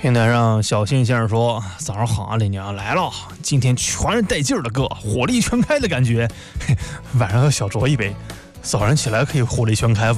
平台上小信先生说：“早上好啊，李娘来了，今天全是带劲儿的歌，火力全开的感觉。晚上要小酌一杯，早上起来可以火力全开。”